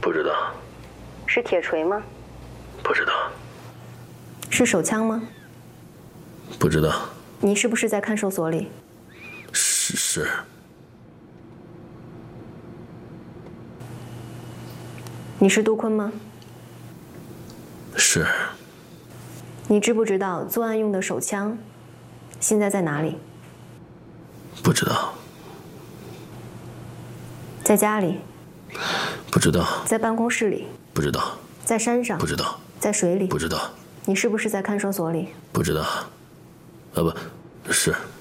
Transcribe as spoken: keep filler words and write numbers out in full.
不知道。 是铁锤吗？ 不知道。 是手枪吗？ 不知道。 你是不是在看守所里？ 是是。 你是杜坤吗？ 是。 你知不知道作案用的手枪现在在哪里？ 不知道。 在家里？ 不知道。 在办公室里？ 不知道。 在山上？ 不知道。 在水里？ 不知道。 你是不是在看守所里？ 不知道。啊不，是。